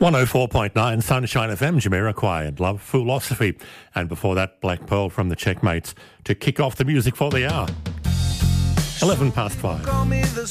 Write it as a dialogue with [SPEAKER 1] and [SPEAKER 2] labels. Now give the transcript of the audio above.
[SPEAKER 1] 104.9 Sunshine FM, Jamiroquai and Love Philosophy. And before that, Black Pearl from the Checkmates to kick off the music for the hour. 11 past 5.
[SPEAKER 2] Call me the